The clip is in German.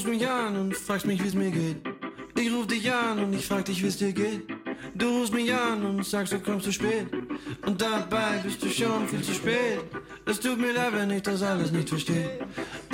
rufst mich an und fragst mich, wie's mir geht. Ich ruf dich an und ich frag dich, wie's dir geht. Du rufst mich an und sagst, du kommst zu spät. Und dabei bist du schon viel zu spät. Es tut mir leid, wenn ich das alles nicht verstehe.